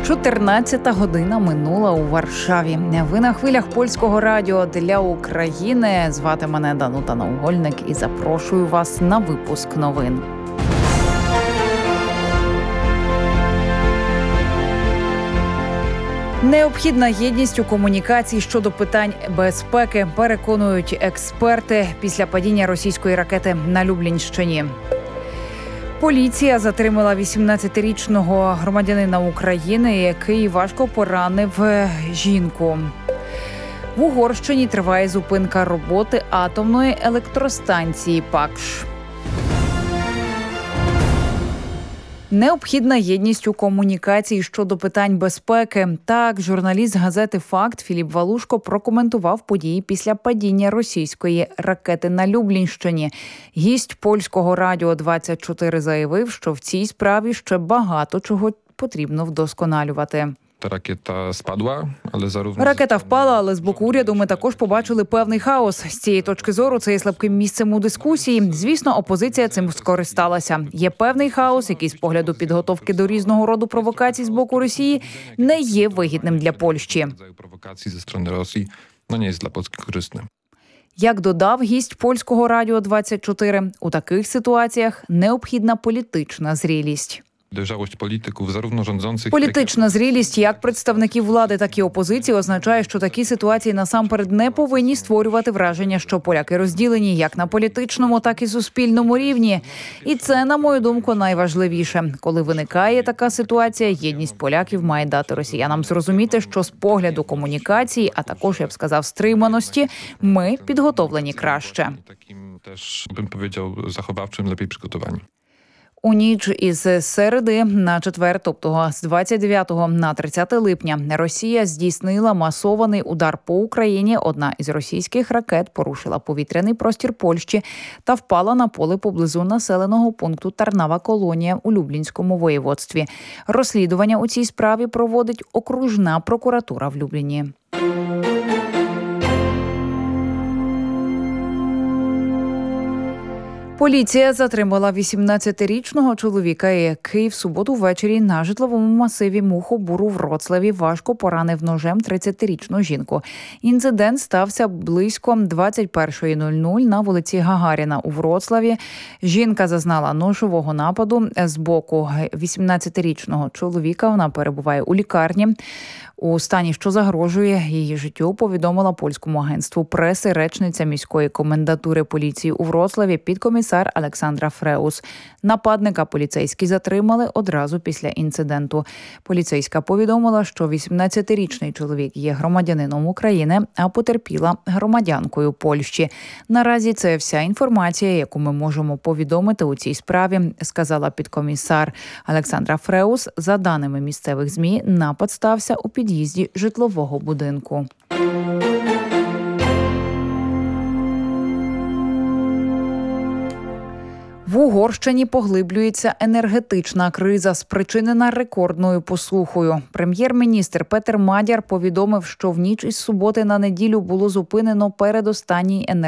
14-та година минула у Варшаві. Ви на хвилях Польського радіо для України. Звати мене Данута Наугольник і запрошую вас на випуск новин. Необхідна єдність у комунікації щодо питань безпеки, переконують експерти після падіння російської ракети на Люблінщині. Поліція затримала 18-річного громадянина України, який важко поранив жінку. В Угорщині триває зупинка роботи атомної електростанції Пакш. Необхідна єдність у комунікації щодо питань безпеки. Так, журналіст газети «Факт» Філіп Валушко прокоментував події після падіння російської ракети на Люблінщині. Гість Польського радіо 24 заявив, що в цій справі ще багато чого потрібно вдосконалювати. Ракета впала, але з боку уряду ми також побачили певний хаос. З цієї точки зору це є слабким місцем у дискусії. Звісно, опозиція цим скористалася. Є певний хаос, який з погляду підготовки до різного роду провокацій з боку Росії не є вигідним для Польщі. Як додав гість Польського радіо 24, у таких ситуаціях необхідна політична зрілість. Політична зрілість як представників влади, так і опозиції означає, що такі ситуації насамперед не повинні створювати враження, що поляки розділені як на політичному, так і суспільному рівні. І це, на мою думку, найважливіше. Коли виникає така ситуація, єдність поляків має дати росіянам зрозуміти, що з погляду комунікації, а також, я б сказав, стриманості, ми підготовлені краще. Таким теж, бим powiedział, заховавчим, lepiej przygotowani. У ніч із середи на четвер, тобто з 29 на 30 липня, Росія здійснила масований удар по Україні. Одна із російських ракет порушила повітряний простір Польщі та впала на поле поблизу населеного пункту Тарнава-Колонія у Люблінському воєводстві. Розслідування у цій справі проводить окружна прокуратура в Любліні. Поліція затримала 18-річного чоловіка, який в суботу ввечері на житловому масиві Мухобур у Вроцлаві важко поранив ножем 30-річну жінку. Інцидент стався близько 21:00 на вулиці Гагаріна у Вроцлаві. Жінка зазнала ножового нападу з боку 18-річного чоловіка. Вона перебуває у лікарні у стані, що загрожує її життю, повідомила польському агентству преси речниця міської комендатури поліції у Вроцлаві підкомісар Олександра Фреус. Нападника поліцейські затримали одразу після інциденту. Поліцейська повідомила, що 18-річний чоловік є громадянином України, а потерпіла громадянкою Польщі. Наразі це вся інформація, яку ми можемо повідомити у цій справі, сказала підкомісар Олександра Фреус. За даними місцевих ЗМІ, напад стався у під'їзді житлового будинку. В Угорщині поглиблюється енергетична криза, спричинена рекордною посухою. Прем'єр-міністр Петер Мадяр повідомив, що в ніч із суботи на неділю було зупинено передостанній